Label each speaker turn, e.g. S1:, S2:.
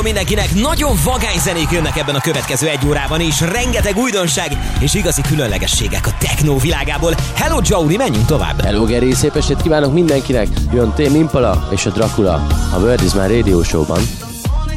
S1: mindenkinek, nagyon vagány zenék jönnek ebben a következő egy órában is, rengeteg újdonság és igazi különlegességek a techno világából. Hello Jouri, menjünk tovább!
S2: Hello Geri, szép estét kívánok mindenkinek! Jön Tame Impala és a Dracula a World Is My Radio Show-ban.